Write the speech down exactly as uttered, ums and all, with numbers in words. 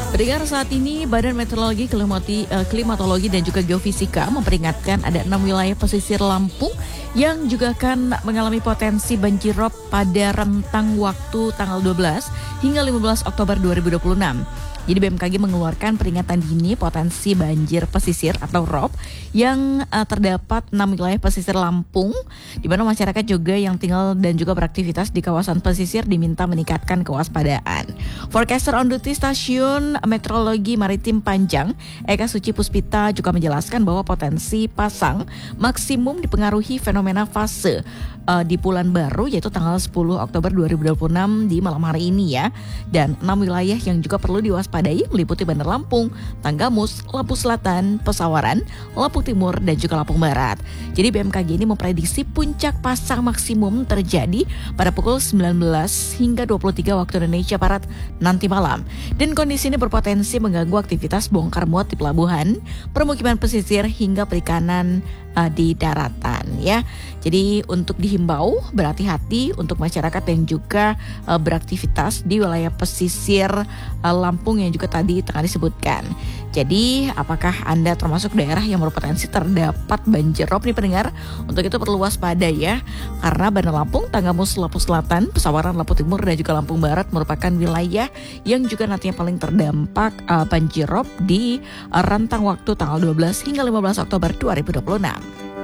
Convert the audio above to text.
Pendengar, saat ini Badan Meteorologi, Klimati, uh, Klimatologi dan juga Geofisika memperingatkan ada enam wilayah pesisir Lampung yang juga akan mengalami potensi banjirop pada rentang waktu tanggal dua belas hingga lima belas Oktober dua ribu dua puluh enam. Jadi B M K G mengeluarkan peringatan dini potensi banjir pesisir atau R O P yang uh, terdapat enam wilayah pesisir Lampung, di mana masyarakat juga yang tinggal dan juga beraktivitas di kawasan pesisir diminta meningkatkan kewaspadaan. Forecaster on duty Stasiun Meteorologi Maritim Panjang, Eka Suci Puspita, juga menjelaskan bahwa potensi pasang maksimum dipengaruhi fenomena fase uh, di bulan baru, yaitu tanggal sepuluh Oktober dua ribu dua puluh enam di malam hari ini ya. Dan enam wilayah yang juga perlu diwaspadai meliputi Bandar Lampung, Tanggamus, Lampung Selatan, Pesawaran, Lampung Timur, dan juga Lampung Barat. Jadi B M K G ini memprediksi puncak pasang maksimum terjadi pada pukul sembilan belas hingga dua puluh tiga waktu Indonesia Barat nanti malam. Dan kondisi ini berpotensi mengganggu aktivitas bongkar muat di pelabuhan, permukiman pesisir hingga perikanan uh, di daratan ya. Jadi untuk dihimbau berhati-hati untuk masyarakat yang juga uh, beraktivitas di wilayah pesisir uh, Lampung yang juga tadi tengah disebutkan. Jadi apakah Anda termasuk daerah yang berpotensi terdapat banjir rob nih pendengar? Untuk itu perlu waspada ya, karena Bandar Lampung, Tanggamus, Lampung Selatan, Pesawaran, Lampung Timur, dan juga Lampung Barat merupakan wilayah yang juga nantinya paling terdampak uh, banjir rob di uh, rentang waktu tanggal dua belas hingga lima belas Oktober dua ribu dua puluh enam.